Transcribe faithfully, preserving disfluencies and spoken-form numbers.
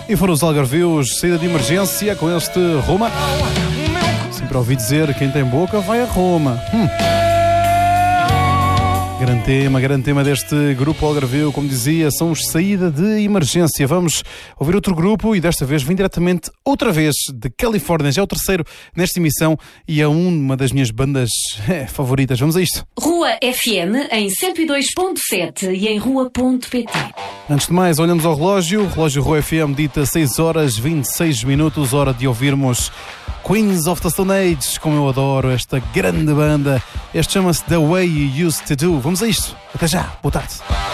E foram os Algarvios, saída de emergência com este Roma. Sempre ouvi dizer, quem tem boca vai a Roma. Hum. Grande tema, grande tema deste grupo Algarvio, como dizia, são os Saída de Emergência. Vamos ouvir outro grupo e desta vez vem diretamente outra vez de Califórnia. Já é o terceiro nesta emissão e é uma das minhas bandas é, favoritas. Vamos a isto. Rua F M em cento e dois ponto sete e em rua ponto pt. Antes de mais, olhamos ao relógio. O relógio Rua F M dita seis horas e vinte e seis minutos, hora de ouvirmos Queens of the Stone Age, como eu adoro esta grande banda. Este chama-se The Way You Used to Do. Vamos a isto. Até já. Boa tarde.